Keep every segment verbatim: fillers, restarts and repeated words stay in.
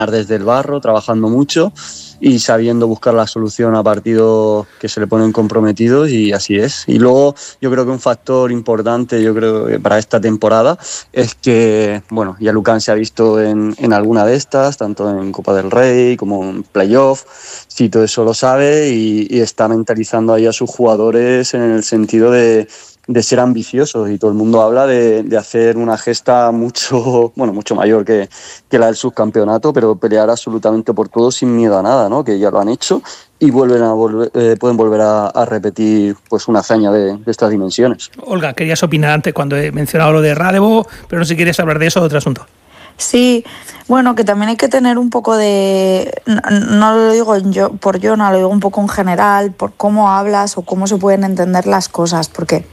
desde el barro, trabajando mucho y sabiendo buscar la solución a partidos que se le ponen comprometidos, y así es. Y luego yo creo que un factor importante, yo creo que para esta temporada, es que, bueno, ya Lucán se ha visto en, en alguna de estas, tanto en Copa del Rey como en Playoff, sí, todo eso lo sabe y, y está mentalizando ahí a sus jugadores en el sentido de de ser ambiciosos, y todo el mundo habla de, de hacer una gesta mucho, bueno, mucho mayor que, que la del subcampeonato, pero pelear absolutamente por todo sin miedo a nada, ¿no? Que ya lo han hecho y vuelven a volver, eh, pueden volver a, a repetir pues una hazaña de, de estas dimensiones. Olga, querías opinar antes cuando he mencionado lo de Radevo, pero no sé si quieres hablar de eso o de otro asunto. Sí, bueno, que también hay que tener un poco de, no, no lo digo yo por Jona, lo digo un poco en general, por cómo hablas o cómo se pueden entender las cosas, porque,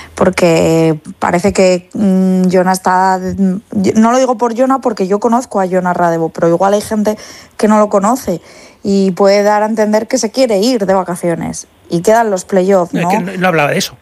porque parece que mmm, Jona está, no lo digo por Jona porque yo conozco a Jona Radevo, pero igual hay gente que no lo conoce y puede dar a entender que se quiere ir de vacaciones y quedan los playoffs, ¿no? Es que no hablaba de eso.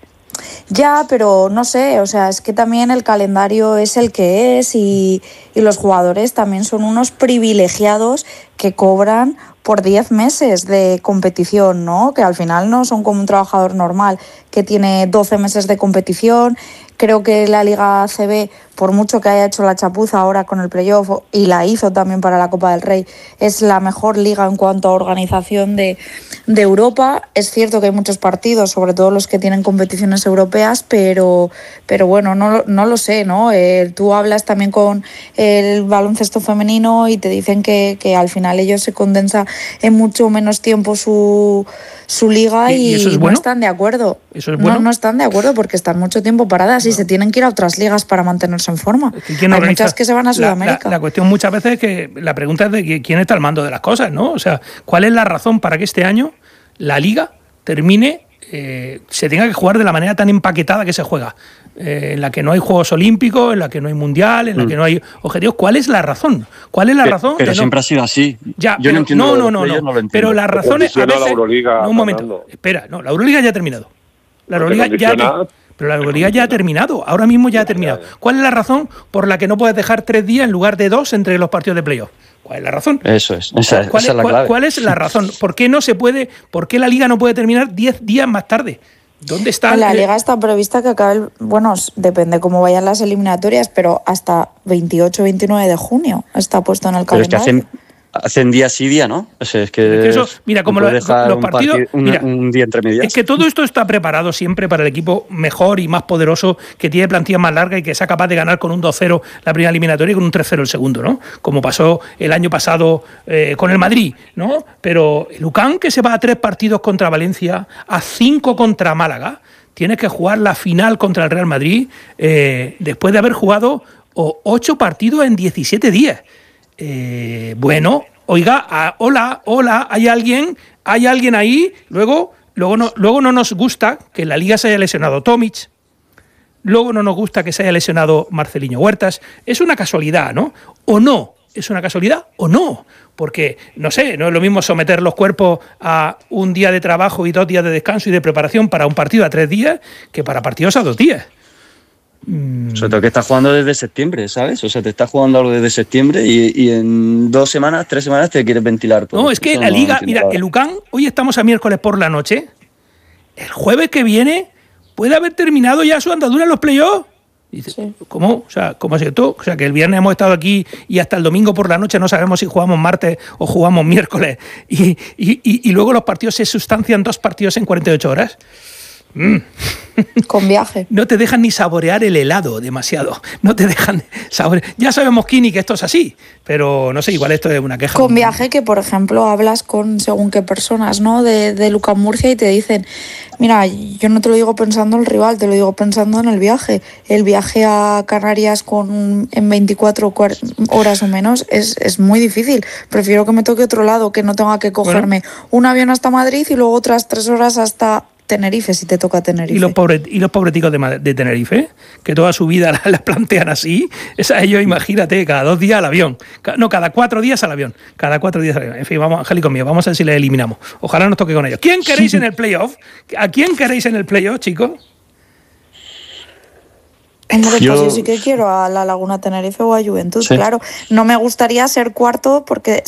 Ya, pero no sé, o sea, es que también el calendario es el que es y, y los jugadores también son unos privilegiados que cobran por diez meses de competición, ¿no? Que al final no son como un trabajador normal que tiene doce meses de competición. Creo que la Liga A C B, por mucho que haya hecho la chapuza ahora con el playoff, y la hizo también para la Copa del Rey, es la mejor liga en cuanto a organización de, de Europa. Es cierto que hay muchos partidos, sobre todo los que tienen competiciones europeas, pero, pero bueno, no, no lo sé, ¿no? Eh, tú hablas también con el baloncesto femenino y te dicen que, que al final ellos se condensa en mucho menos tiempo su, su liga, y, ¿Y eso es bueno? No están de acuerdo. ¿Eso es bueno? No, no están de acuerdo porque están mucho tiempo paradas y se tienen que ir a otras ligas para mantenerse en forma. ¿Quién Hay organiza? muchas que se van a Sudamérica. La, la, la cuestión muchas veces es que la pregunta es de quién está al mando de las cosas, ¿no? O sea, ¿cuál es la razón para que este año la Liga termine, eh, se tenga que jugar de la manera tan empaquetada que se juega? Eh, en la que no hay Juegos Olímpicos, en la que no hay Mundial, en la mm. que no hay objetivos. ¿Cuál es la razón? ¿Cuál es la pero, razón? Pero no? siempre ha sido así. Ya, Yo pero, no entiendo. No, no, no, no. no pero las razones a veces. La Euroliga no, un momento. ganando. Espera, no, la Euroliga ya ha terminado. La Euroliga ya. Te, pero la Euroliga ya ha terminado. Ahora mismo ya ha terminado. ¿Cuál es la razón por la que no puedes dejar tres días en lugar de dos entre los partidos de playoff? ¿Cuál es la razón? Eso es. Esa, ¿Cuál, esa es la cuál, clave. ¿Cuál es la razón? ¿Por qué no se puede? ¿Por qué la Liga no puede terminar diez días más tarde? ¿Dónde está? La Liga está prevista que acabe, el, bueno, depende cómo vayan las eliminatorias, pero hasta veintiocho veintinueve de junio está puesto en el pero calendario. Es que hacen, hacen día sí, día no. O sea, es que, es que eso, mira, como lo, los partidos, un, partido, un, mira, un día entre medias. Es que todo esto está preparado siempre para el equipo mejor y más poderoso, que tiene plantilla más larga y que sea capaz de ganar con un dos cero la primera eliminatoria y con un tres cero el segundo, ¿no? Como pasó el año pasado eh, con el Madrid, ¿no? Pero el Lucán, que se va a tres partidos contra Valencia, a cinco contra Málaga, tienes que jugar la final contra el Real Madrid eh, después de haber jugado oh, ocho partidos en diecisiete días. Eh, bueno, oiga, a, hola, hola, hay alguien, hay alguien ahí. Luego, luego, no, luego no nos gusta que en la Liga se haya lesionado Tomic. Luego no nos gusta que se haya lesionado Marceliño Huertas. Es una casualidad, ¿no? ¿O no? ¿Es una casualidad o no? Porque, no sé, no es lo mismo someter los cuerpos a un día de trabajo y dos días de descanso y de preparación para un partido a tres días que para partidos a dos días. Mm. Sobre todo que estás jugando desde septiembre, ¿sabes? O sea, te estás jugando algo desde septiembre y, y en dos semanas, tres semanas te quieres ventilar todo. No, es que Eso la no Liga, mira, el Lucán, hoy estamos a miércoles por la noche, el jueves que viene puede haber terminado ya su andadura en los playoffs. Dice, sí. ¿Cómo? O sea, ¿cómo es esto? O sea, que el viernes hemos estado aquí y hasta el domingo por la noche no sabemos si jugamos martes o jugamos miércoles. Y, y, y, y luego los partidos se sustancian dos partidos en cuarenta y ocho horas. Mm. Con viaje. No te dejan ni saborear el helado demasiado. No te dejan saborear. Ya sabemos, Kini, que esto es así, pero no sé, igual esto es una queja. Con viaje que, por ejemplo, hablas con según qué personas, ¿no? De, de Lucán Murcia y te dicen, mira, yo no te lo digo pensando en el rival, te lo digo pensando en el viaje. El viaje a Canarias con en veinticuatro horas o menos es, es muy difícil. Prefiero que me toque otro lado, que no tenga que cogerme bueno. un avión hasta Madrid y luego otras tres horas hasta Tenerife, si te toca Tenerife. Y los pobres, y los pobreticos de, de Tenerife, que toda su vida las la plantean así, es a ellos, imagínate, cada dos días al avión. No, cada cuatro días al avión. Cada cuatro días al avión. En fin, vamos, Angélico mío, vamos a ver si les eliminamos. Ojalá nos toque con ellos. ¿Quién queréis en el playoff? ¿A quién queréis en el playoff, chicos? Hombre, Yo- pues yo sí que quiero a la Laguna Tenerife o a Juventud, Sí. claro. No me gustaría ser cuarto porque